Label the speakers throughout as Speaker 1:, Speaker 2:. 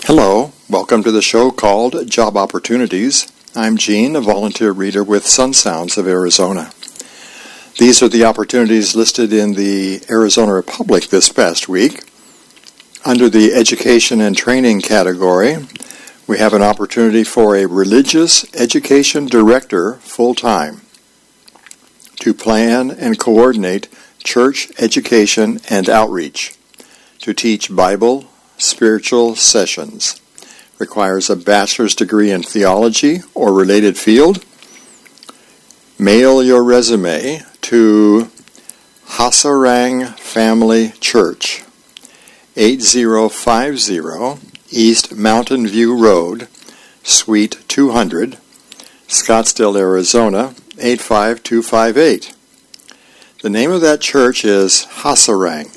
Speaker 1: Hello, welcome to the show called Job Opportunities. I'm Gene, a volunteer reader with Sun Sounds of Arizona. These are the opportunities listed in the Arizona Republic this past week. Under the Education and Training category, we have an opportunity for a Religious Education Director full-time to plan and coordinate church education and outreach, to teach Bible, spiritual sessions. Requires a bachelor's degree in theology or related field. Mail your resume to Hasarang Family Church, 8050 East Mountain View Road, Suite 200, Scottsdale, Arizona, 85258. The name of that church is Hasarang,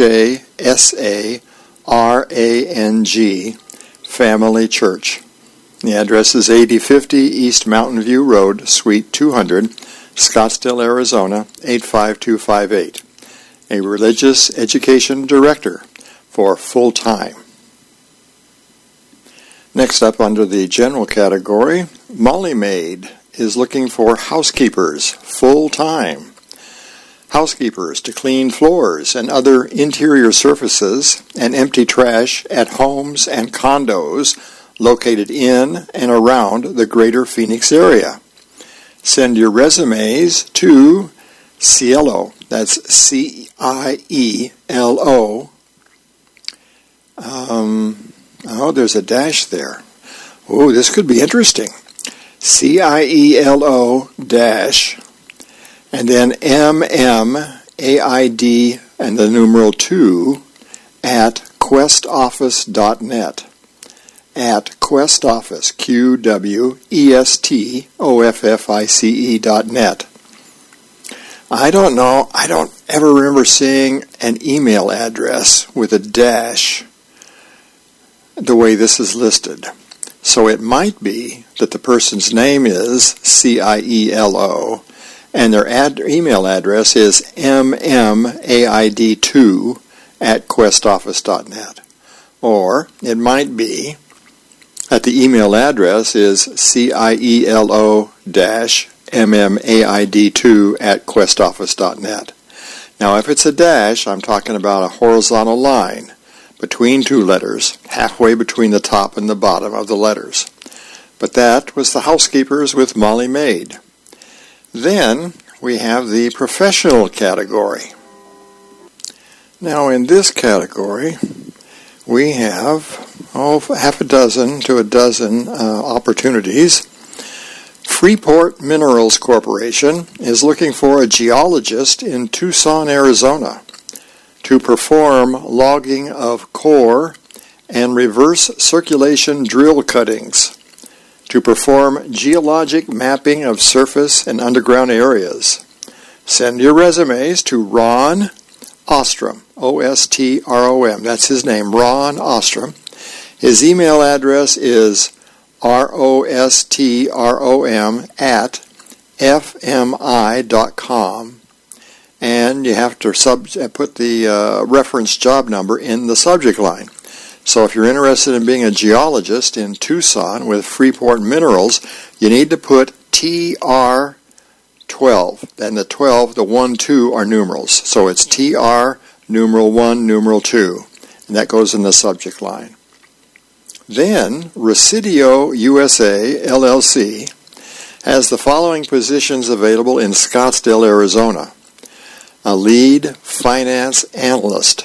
Speaker 1: Hasarang Family Church. The address is 8050 East Mountain View Road, Suite 200, Scottsdale, Arizona, 85258. A Religious Education Director for full-time. Next up under the general category, Molly Maid is looking for housekeepers full-time. Housekeepers to clean floors and other interior surfaces and empty trash at homes and condos located in and around the greater Phoenix area. Send your resumes to Cielo, that's C-I-E-L-O. There's a dash there. Oh, this could be interesting. C-I-E-L-O dash, and then M-M-A-I-D and the numeral 2 at questoffice.net. At Quest Office, QWESTOFFICE.net. I don't know, I don't ever remember seeing an email address with a dash the way this is listed. So it might be that the person's name is CIELO and their email address is MMAID2 at questoffice.net. Or it might be that the email address is CIELO-MMAID2 at questoffice.net. Now, if it's a dash, I'm talking about a horizontal line between two letters, halfway between the top and the bottom of the letters. But that was the housekeepers with Molly Maid. Then we have the professional category. Now, in this category, we have half a dozen to a dozen opportunities. Freeport Minerals Corporation is looking for a geologist in Tucson, Arizona, to perform logging of core and reverse circulation drill cuttings, to perform geologic mapping of surface and underground areas. Send your resumes to Ron Ostrom, O-S-T-R-O-M. That's his name, Ron Ostrom. His email address is rostrom at fmi.com. And you have to put the reference job number in the subject line. So if you're interested in being a geologist in Tucson with Freeport Minerals, you need to put TR12. And the 12, the 1, 2 are numerals. So it's TR numeral 1, numeral 2. And that goes in the subject line. Then Residio USA, LLC, has the following positions available in Scottsdale, Arizona. A lead finance analyst,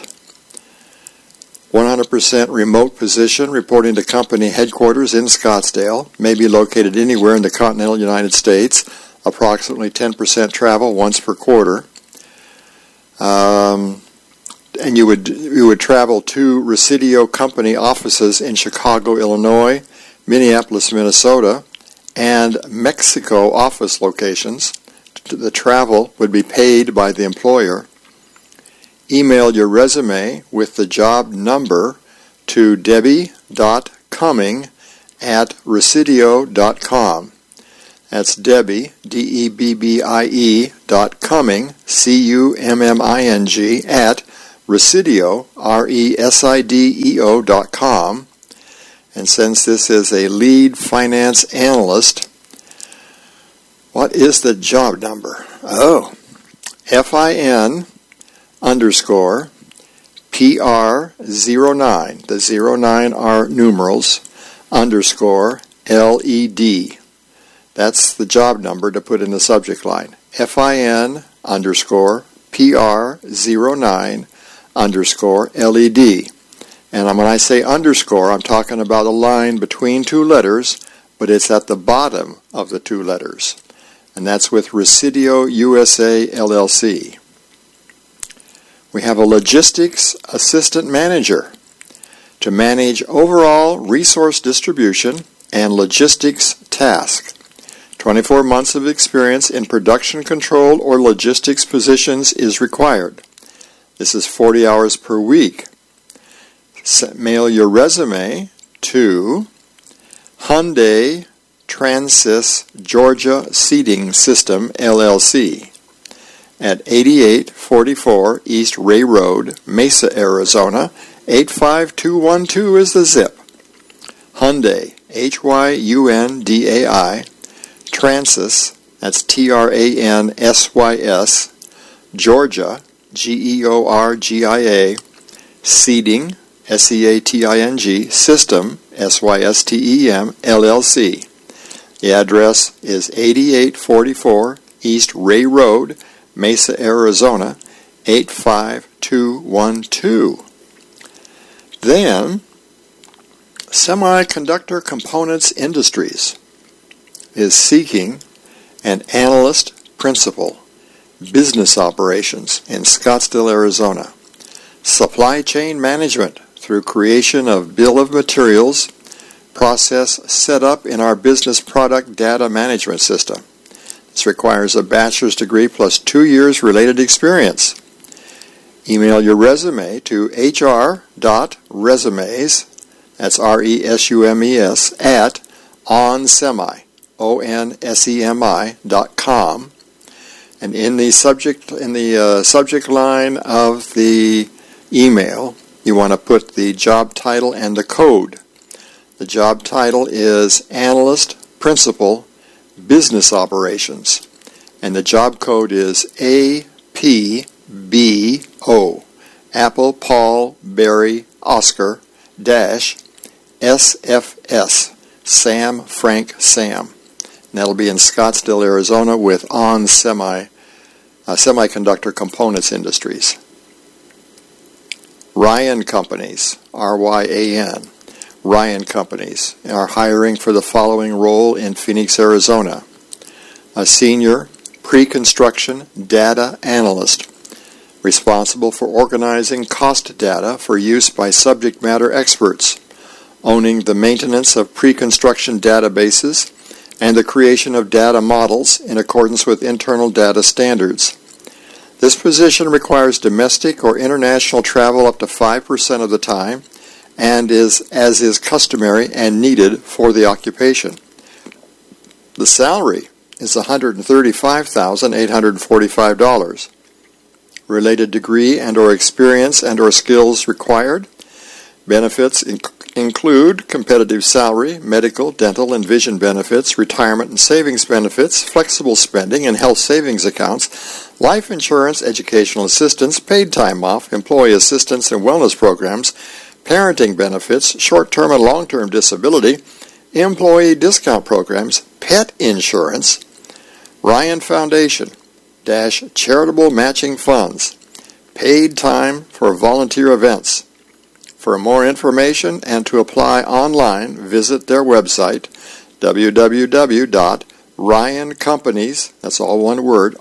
Speaker 1: 100% remote position reporting to company headquarters in Scottsdale, may be located anywhere in the continental United States, approximately 10% travel once per quarter. And you would travel to Residio Company offices in Chicago, Illinois, Minneapolis, Minnesota, and Mexico office locations. The travel would be paid by the employer. Email your resume with the job number to debbie.cumming@residio.com. That's Debbie, D-E-B-B-I-E, .Cumming, C-U-M-M-I-N-G, at Residio, R-E-S-I-D-E-O.com. And since this is a lead finance analyst, what is the job number? Oh, FIN _ PR09. The 09 are numerals, _ LED. That's the job number to put in the subject line. FIN _ PR09 _ LED. And when I say underscore, I'm talking about a line between two letters, but it's at the bottom of the two letters. And that's with Residio USA LLC. We have a logistics assistant manager to manage overall resource distribution and logistics task. 24 months of experience in production control or logistics positions is required. This is 40 hours per week. Mail your resume to Hyundai Transys Georgia Seating System LLC at 8844 East Ray Road, Mesa, Arizona. 85212 is the zip. Hyundai, Hyundai, Transys, that's Transys, Georgia, Georgia, Seating, Seating, System, System, LLC. The address is 8844 East Ray Road, Mesa, Arizona, 85212. Then, Semiconductor Components Industries is seeking an analyst principal, business operations in Scottsdale, Arizona. Supply chain management through creation of bill of materials, process set up in our business product data management system. This requires a bachelor's degree plus 2 years related experience. Email your resume to hr.resumes, that's RESUMES, at onsemi.com. And in the subject line of the email, you want to put the job title and the code. The job title is Analyst Principal Business Operations, and the job code is APBO, Apple Paul Barry Oscar dash SFS, Sam Frank Sam. And that'll be in Scottsdale, Arizona, with Semiconductor Components Industries. Ryan Companies, RYAN. Ryan Companies are hiring for the following role in Phoenix, Arizona. A senior pre-construction data analyst responsible for organizing cost data for use by subject matter experts, owning the maintenance of pre-construction databases and the creation of data models in accordance with internal data standards. This position requires domestic or international travel up to 5% of the time, and is customary and needed for the occupation. The salary is $135,845. Related degree and or experience and or skills required. Benefits include competitive salary, medical, dental, and vision benefits, retirement and savings benefits, flexible spending and health savings accounts, life insurance, educational assistance, paid time off, employee assistance and wellness programs, parenting benefits, short-term and long-term disability, employee discount programs, pet insurance, Ryan Foundation - charitable matching funds, paid time for volunteer events. For more information and to apply online, visit their website, www.ryancompanies, that's all one word,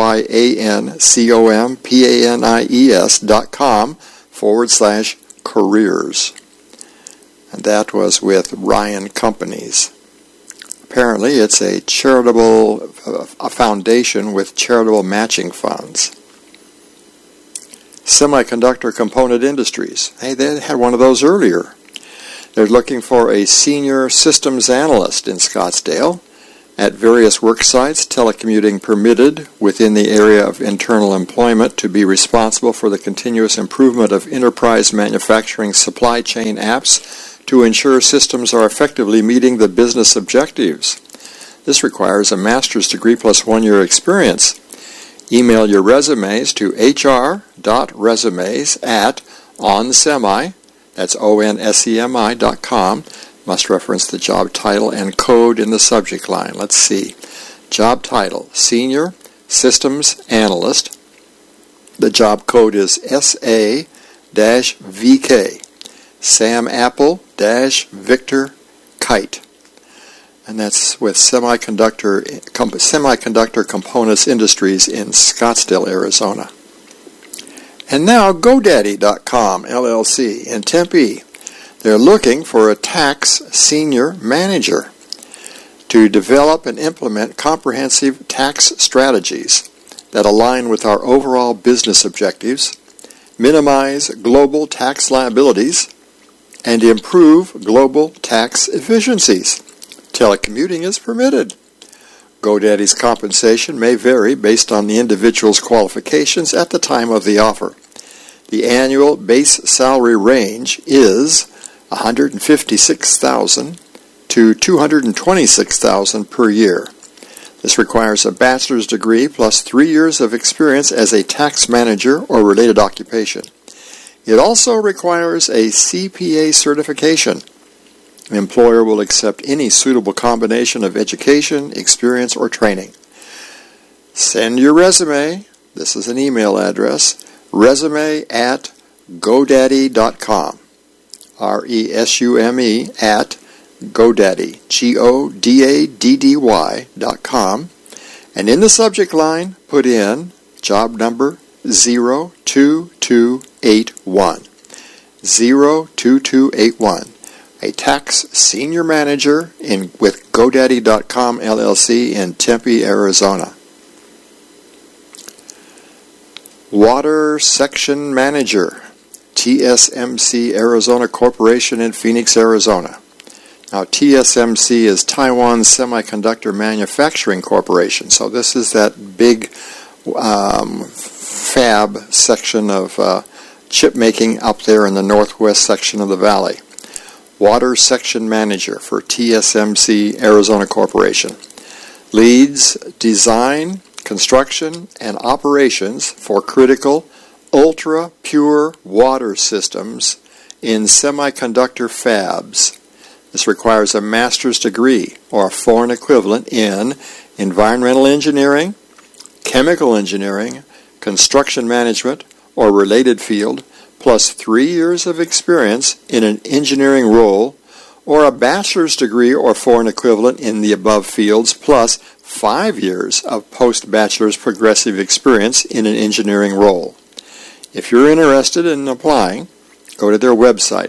Speaker 1: RYANCOMPANIES.com/careers. And that was with Ryan Companies. Apparently it's a foundation with charitable matching funds. Semiconductor Component Industries. Hey, they had one of those earlier. They're looking for a senior systems analyst in Scottsdale. At various work sites, telecommuting permitted within the area of internal employment to be responsible for the continuous improvement of enterprise manufacturing supply chain apps to ensure systems are effectively meeting the business objectives. This requires a master's degree plus 1 year experience. Email your resumes to hr.resumes@onsemi, that's onsemi.com. Must reference the job title and code in the subject line. Let's see. Job title, Senior Systems Analyst. The job code is SA-VK, Sam Apple-Victor Kite. And that's with Semiconductor Components Industries in Scottsdale, Arizona. And now GoDaddy.com, LLC in Tempe. They're looking for a tax senior manager to develop and implement comprehensive tax strategies that align with our overall business objectives, minimize global tax liabilities, and improve global tax efficiencies. Telecommuting is permitted. GoDaddy's compensation may vary based on the individual's qualifications at the time of the offer. The annual base salary range is $156,000 to $226,000 per year. This requires a bachelor's degree plus 3 years of experience as a tax manager or related occupation. It also requires a CPA certification. An employer will accept any suitable combination of education, experience, or training. Send your resume. This is an email address. resume@godaddy.com. RESUME at GoDaddy, GODADDY.com. And in the subject line, put in job number 02281. 02281. A tax senior manager with GoDaddy.com LLC in Tempe, Arizona. Water Section Manager, TSMC Arizona Corporation in Phoenix, Arizona. Now, TSMC is Taiwan Semiconductor Manufacturing Corporation, so this is that big fab section of chip making up there in the northwest section of the valley. Water Section Manager for TSMC Arizona Corporation. Leads design, construction, and operations for critical ultra-pure water systems in semiconductor fabs. This requires a master's degree or a foreign equivalent in environmental engineering, chemical engineering, construction management, or related field, plus 3 years of experience in an engineering role, or a bachelor's degree or foreign equivalent in the above fields, plus 5 years of post-bachelor's progressive experience in an engineering role. If you're interested in applying, go to their website,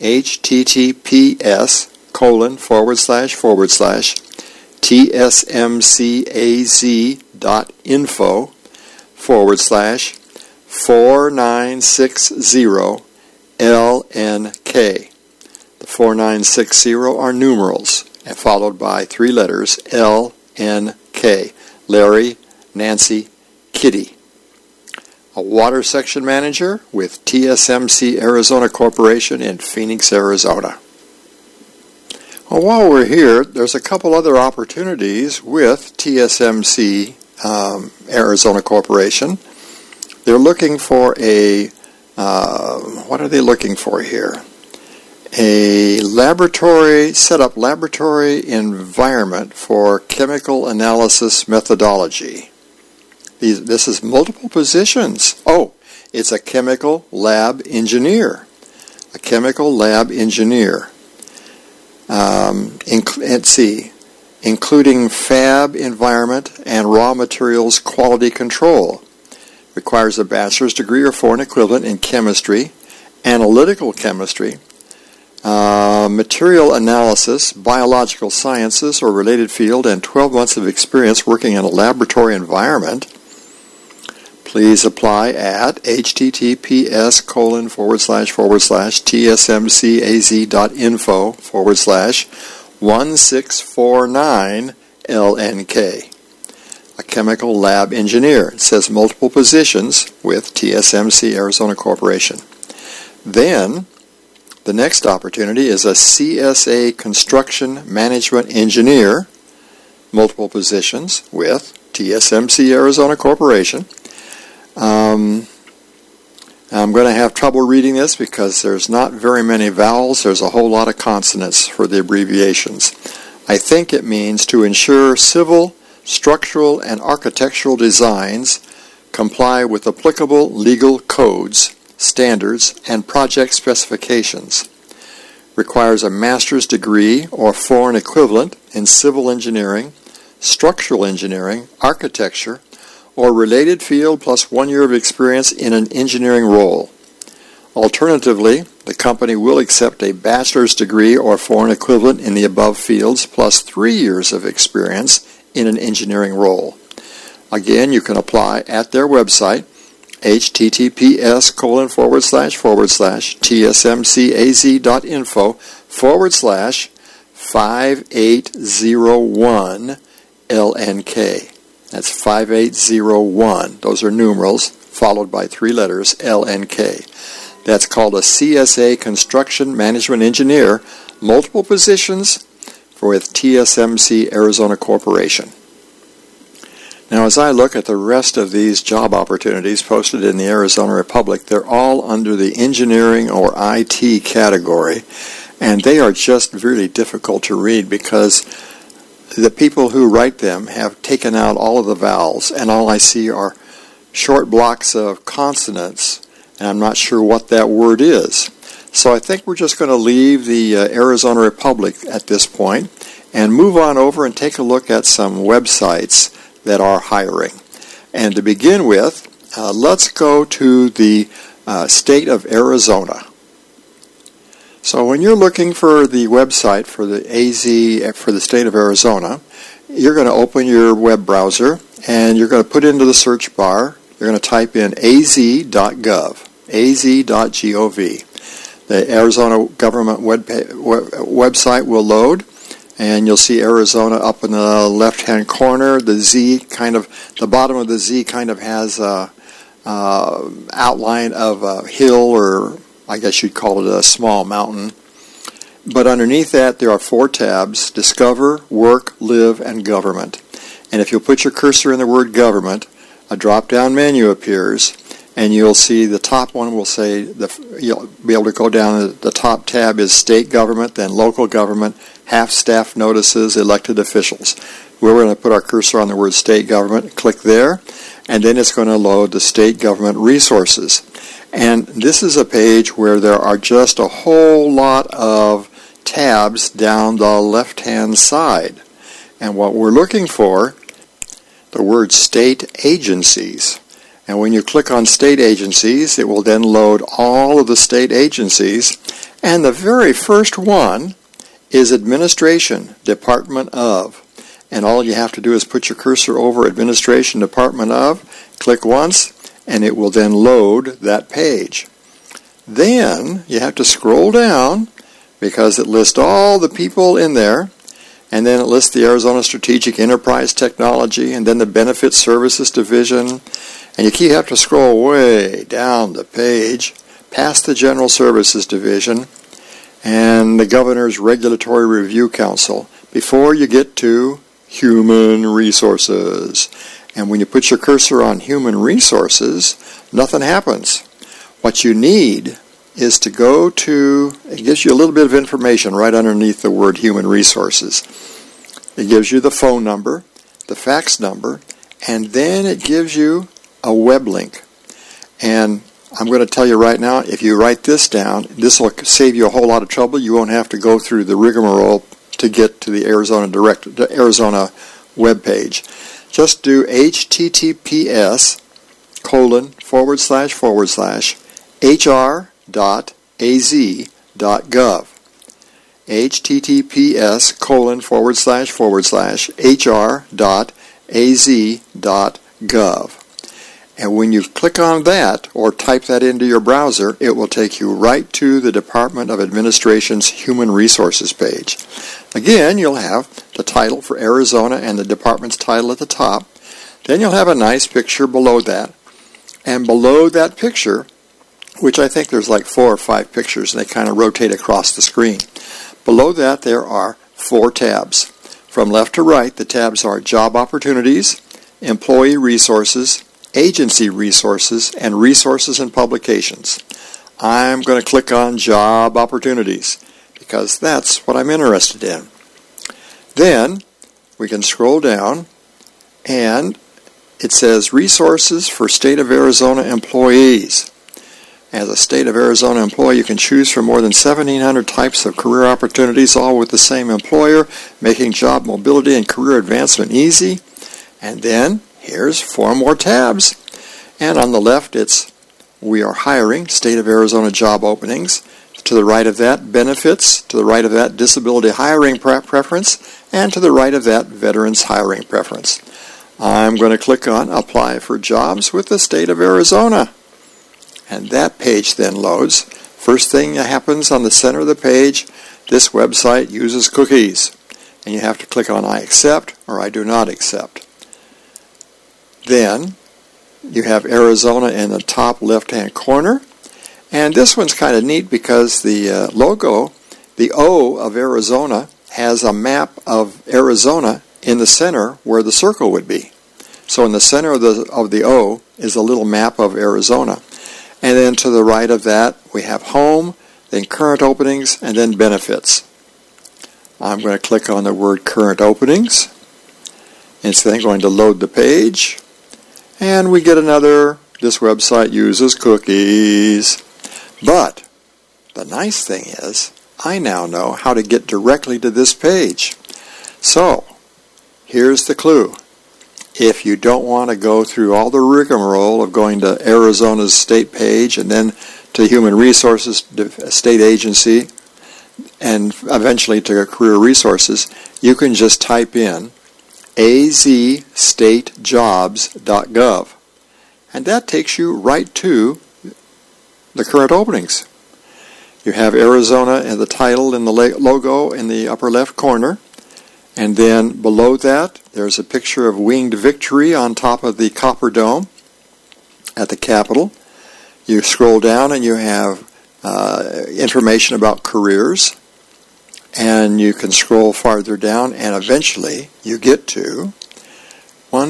Speaker 1: https://TSMCAZ.info/4960LNK. The 4960 are numerals, and followed by 3 letters, LNK, Larry, Nancy, Kitty. A water section manager with TSMC Arizona Corporation in Phoenix, Arizona. Well, while we're here, there's a couple other opportunities with TSMC Arizona Corporation. They're looking for what are they looking for here? A set-up laboratory environment for chemical analysis methodology. This is multiple positions. Oh, it's a chemical lab engineer. A chemical lab engineer. Let's see. Including fab environment and raw materials quality control. Requires a bachelor's degree or foreign equivalent in chemistry, analytical chemistry, material analysis, biological sciences or related field, and 12 months of experience working in a laboratory environment. Please apply at https://tsmcaz.info/1649 LNK. A chemical lab engineer. It says multiple positions with TSMC Arizona Corporation. Then, the next opportunity is a CSA construction management engineer, multiple positions with TSMC Arizona Corporation. I'm going to have trouble reading this because there's not very many vowels. There's a whole lot of consonants for the abbreviations. I think it means to ensure civil, structural, and architectural designs comply with applicable legal codes, standards, and project specifications. Requires a master's degree or foreign equivalent in civil engineering, structural engineering, architecture, or related field plus 1 year of experience in an engineering role. Alternatively, the company will accept a bachelor's degree or foreign equivalent in the above fields plus 3 years of experience in an engineering role. Again, you can apply at their website, https://tsmcaz.info/5801 LNK. That's 5801. Those are numerals followed by 3 letters, LNK. That's called a CSA Construction Management Engineer, multiple positions with TSMC Arizona Corporation. Now, as I look at the rest of these job opportunities posted in the Arizona Republic, they're all under the engineering or IT category, and they are just really difficult to read because the people who write them have taken out all of the vowels, and all I see are short blocks of consonants, and I'm not sure what that word is. So I think we're just going to leave the Arizona Republic at this point and move on over and take a look at some websites that are hiring. And to begin with, let's go to the state of Arizona. So when you're looking for the website for the for the state of Arizona, you're going to open your web browser and you're going to put into the search bar, you're going to type in az.gov, az.gov. The Arizona government website will load, and you'll see Arizona up in the left-hand corner. The bottom of the Z kind of has a outline of a hill, or I guess you'd call it a small mountain. But underneath that, there are 4 tabs: Discover, Work, Live, and Government. And if you'll put your cursor in the word Government, a drop-down menu appears, and you'll see the top one will say, you'll be able to go down, the top tab is State Government, then Local Government, Half-Staff Notices, Elected Officials. We're going to put our cursor on the word State Government, click there, and then it's going to load the State Government Resources. And this is a page where there are just a whole lot of tabs down the left-hand side. And what we're looking for, the word State Agencies. And when you click on State Agencies, it will then load all of the state agencies. And the very first one is Administration, Department of. And all you have to do is put your cursor over Administration, Department of, click once, and it will then load that page. Then you have to scroll down because it lists all the people in there, and then it lists the Arizona Strategic Enterprise Technology, and then the Benefit Services Division, and you have to scroll way down the page past the General Services Division and the Governor's Regulatory Review Council before you get to Human Resources. And when you put your cursor on Human Resources, nothing happens. What you need is to go to, it gives you a little bit of information right underneath the word Human Resources. It gives you the phone number, the fax number, and then it gives you a web link. And I'm going to tell you right now, if you write this down, this will save you a whole lot of trouble. You won't have to go through the rigmarole to get to the Arizona web page. Just do https://hr.az.gov. https://hr.az.gov. And when you click on that or type that into your browser, it will take you right to the Department of Administration's Human Resources page. Again, you'll have the title for Arizona and the department's title at the top. Then you'll have a nice picture below that. And below that picture, which I think there's like 4 or 5 pictures, and they kind of rotate across the screen. Below that, there are 4 tabs. From left to right, the tabs are Job Opportunities, Employee Resources, Agency Resources, and Resources and Publications. I'm going to click on Job Opportunities because that's what I'm interested in. Then we can scroll down and it says Resources for State of Arizona Employees. As a State of Arizona employee, you can choose from more than 1,700 types of career opportunities, all with the same employer, making job mobility and career advancement easy. And then here's 4 more tabs. And on the left, it's We Are Hiring, State of Arizona Job Openings. To the right of that, Benefits. To the right of that, Disability Hiring Preference. And to the right of that, Veterans Hiring Preference. I'm going to click on Apply for Jobs with the State of Arizona. And that page then loads. First thing that happens on the center of the page, this website uses cookies. And you have to click on I accept or I do not accept. Then you have Arizona in the top left-hand corner. And this one's kind of neat because the logo, the O of Arizona, has a map of Arizona in the center where the circle would be. So in the center of the O is a little map of Arizona. And then to the right of that, we have Home, then Current Openings, and then Benefits. I'm going to click on the word Current Openings. It's then going to load the page. And we get another, this website uses cookies. But the nice thing is, I now know how to get directly to this page. So, here's the clue. If you don't want to go through all the rigmarole of going to Arizona's state page and then to Human Resources State Agency and eventually to Career Resources, you can just type in azstatejobs.gov. And that takes you right to the current openings. You have Arizona and the title and the logo in the upper left corner. And then below that, there's a picture of Winged Victory on top of the Copper Dome at the Capitol. You scroll down and you have information about careers. And you can scroll farther down and eventually you get to 5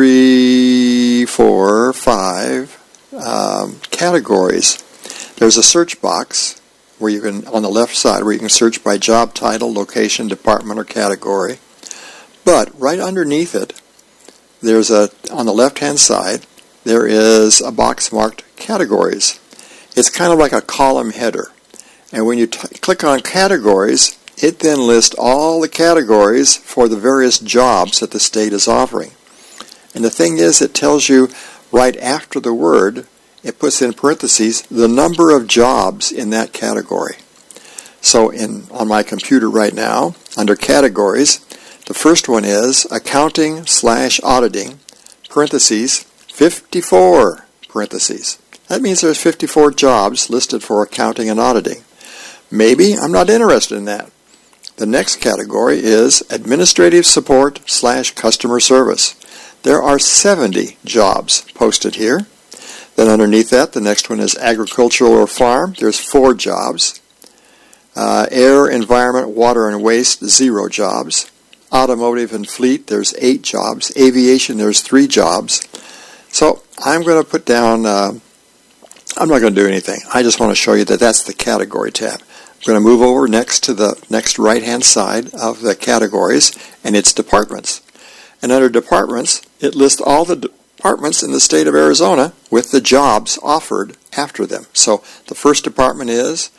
Speaker 1: categories. There's a search box where you can, on the left side, where you can search by job title, location, department, or category. But right underneath it, there's on the left-hand side, there is a box marked categories. It's kind of like a column header. And when you click on categories, it then lists all the categories for the various jobs that the state is offering. And the thing is, it tells you right after the word, it puts in parentheses the number of jobs in that category. So on my computer right now, under categories, the first one is accounting/auditing, parentheses, 54, parentheses. That means there's 54 jobs listed for accounting and auditing. Maybe I'm not interested in that. The next category is administrative support/customer service. There are 70 jobs posted here. Then underneath that, the next one is agricultural or farm. There's 4 jobs. Air, environment, water, and waste, 0 jobs. Automotive and fleet, there's 8 jobs. Aviation, there's 3 jobs. So I'm going to put down, I'm not going to do anything. I just want to show you that that's the category tab. I'm going to move over next to the next right-hand side of the categories, and it's departments. And under departments, it lists all the departments in the state of Arizona with the jobs offered after them. So the first department is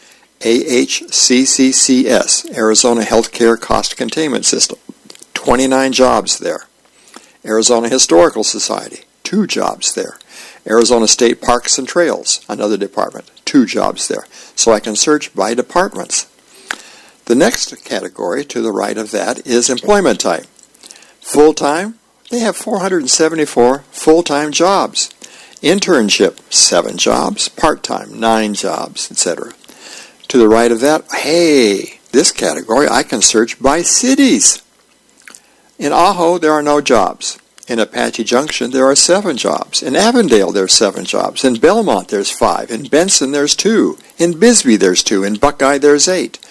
Speaker 1: AHCCCS, Arizona Healthcare Cost Containment System. 29 jobs there. Arizona Historical Society, 2 jobs there. Arizona State Parks and Trails, another department, 2 jobs there. So I can search by departments. The next category to the right of that is employment type. Full-time, they have 474 full-time jobs. Internship, 7 jobs. Part-time, 9 jobs, etc. To the right of that, hey, this category, I can search by cities. In Ajo, there are no jobs. In Apache Junction, there are 7 jobs. In Avondale, there's 7 jobs. In Belmont, there's 5. In Benson, there's 2. In Bisbee, there's 2. In Buckeye, there's 8.